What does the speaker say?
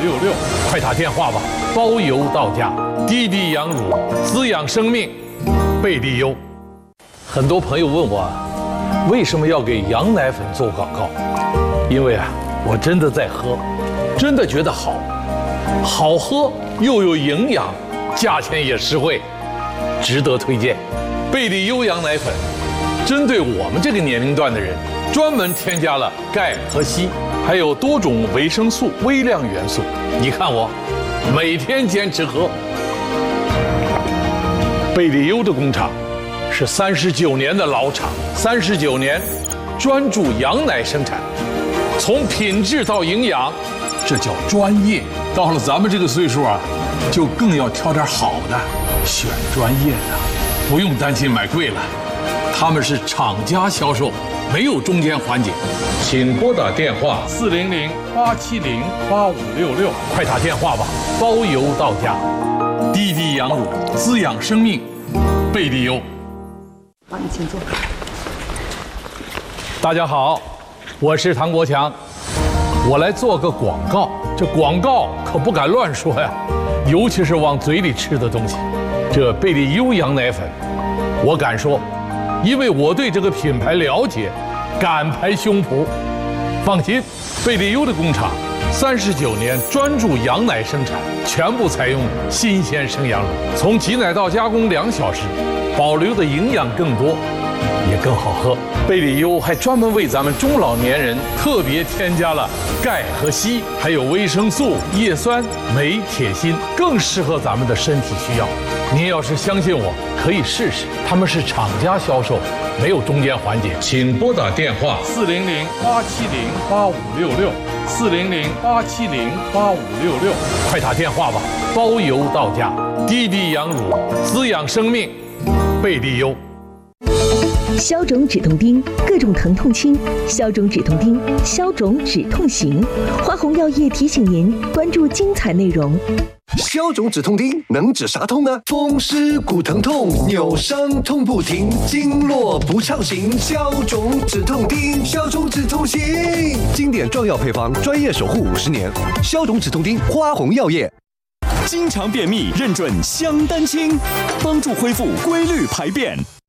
快打电话吧，包邮到家。滴滴羊乳滋养生命，贝利优。很多朋友问我，为什么要给羊奶粉做广告？因为我真的在喝，真的觉得好喝又有营养，价钱也实惠，值得推荐。贝利优羊奶粉针对我们这个年龄段的人，专门添加了钙和硒，还有多种维生素、微量元素。你看我每天坚持喝。贝利优的工厂是39年的老厂，39年专注羊奶生产，从品质到营养，这叫专业。到了咱们这个岁数就更要挑点好的，选专业的，不用担心买贵了。他们是厂家销售，没有中间环节。请拨打电话400-870-8566，快打电话吧，包邮到家。滴滴羊乳滋养生命，贝利优。 好，你请坐。 大家好，我是唐国强，我来做个广告。这广告可不敢乱说呀，尤其是往嘴里吃的东西。这贝利优羊奶粉，我敢说，因为我对这个品牌了解，敢拍胸脯。放心，贝利优的工厂39年专注羊奶生产，全部采用新鲜生羊乳，从挤奶到加工2小时，保留的营养更多，也更好喝。贝利优还专门为咱们中老年人特别添加了钙和硒，还有维生素、叶酸、镁、铁、锌，更适合咱们的身体需要。您要是相信我，可以试试。他们是厂家销售，没有中间环节。请拨打电话400-870-8566，400-870-8566，快打电话吧，包邮到家。滴滴羊乳滋养生命，贝利优。 消肿止痛钉，各种疼痛轻；消肿止痛钉，消肿止痛行。花红药业提醒您关注精彩内容。 消肿止痛钉能止啥痛呢？风湿骨疼痛、扭伤痛不停，经络不畅行，消肿止痛钉，消肿止痛行。经典壮药配方，专业守护50年。消肿止痛钉，花红药业。 经常便秘，认准香丹清，帮助恢复规律排便。